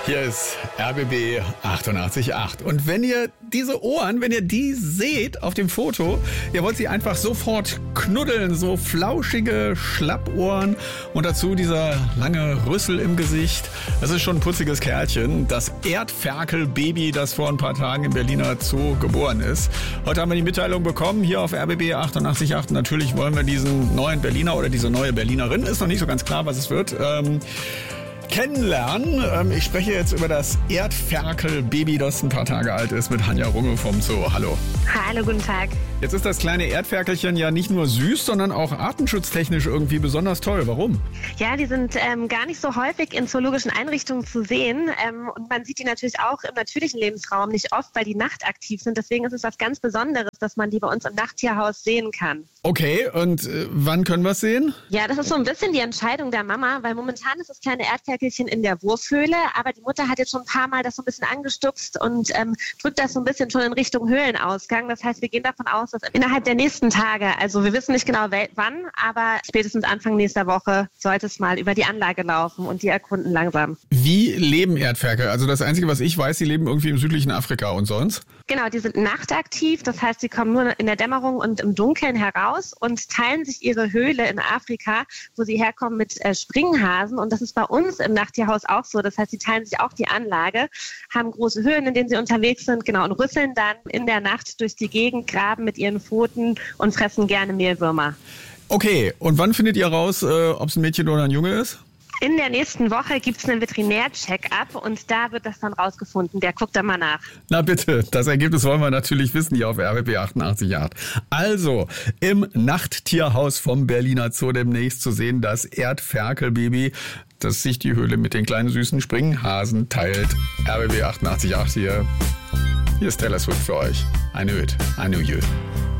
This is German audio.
Hier ist RBB 88.8. Und wenn ihr diese Ohren, wenn ihr die seht auf dem Foto, ihr wollt sie einfach sofort knuddeln, so flauschige Schlappohren und dazu dieser lange Rüssel im Gesicht. Das ist schon ein putziges Kerlchen. Das Erdferkel-Baby, das vor ein paar Tagen im Berliner Zoo geboren ist. Heute haben wir die Mitteilung bekommen, hier auf RBB 88.8. Natürlich wollen wir diesen neuen Berliner oder diese neue Berlinerin, ist noch nicht so ganz klar, was es wird, kennenlernen. Ich spreche jetzt über das Erdferkel-Baby, das ein paar Tage alt ist, mit Hanja Runge vom Zoo. Hallo. Hallo, guten Tag. Jetzt ist das kleine Erdferkelchen ja nicht nur süß, sondern auch artenschutztechnisch irgendwie besonders toll. Warum? Ja, die sind gar nicht so häufig in zoologischen Einrichtungen zu sehen. Und man sieht die natürlich auch im natürlichen Lebensraum nicht oft, weil die nachtaktiv sind. Deswegen ist es was ganz Besonderes, dass man die bei uns im Nachttierhaus sehen kann. Okay, und wann können wir es sehen? Ja, das ist so ein bisschen die Entscheidung der Mama, weil momentan ist das kleine Erdferkelchen in der Wurfhöhle, aber die Mutter hat jetzt schon ein paar Mal das so ein bisschen angestupst und drückt das so ein bisschen schon in Richtung Höhlenausgang. Das heißt, wir gehen davon aus, dass innerhalb der nächsten Tage, also wir wissen nicht genau wann, aber spätestens Anfang nächster Woche sollte es mal über die Anlage laufen und die erkunden langsam. Wie leben Erdferkel? Also das Einzige, was ich weiß, die leben irgendwie im südlichen Afrika und sonst? Genau, die sind nachtaktiv, das heißt, sie kommen nur in der Dämmerung und im Dunkeln heraus und teilen sich ihre Höhle in Afrika, wo sie herkommen, mit Springhasen. Und das ist bei uns im Nachttierhaus auch so. Das heißt, sie teilen sich auch die Anlage, haben große Höhlen, in denen sie unterwegs sind, genau, und rüsseln dann in der Nacht durch die Gegend, graben mit ihren Pfoten und fressen gerne Mehlwürmer. Okay, und wann findet ihr raus, ob es ein Mädchen oder ein Junge ist? In der nächsten Woche gibt es einen Veterinär-Check-up und da wird das dann rausgefunden. Der guckt dann mal nach. Na bitte, das Ergebnis wollen wir natürlich wissen hier auf RBB 88.8. Also, im Nachttierhaus vom Berliner Zoo demnächst zu sehen, das Erdferkel-Baby, das sich die Höhle mit den kleinen süßen Springhasen teilt. RBB 88.8 hier. Hier ist Taylor Swift für euch. I knew it. I knew you.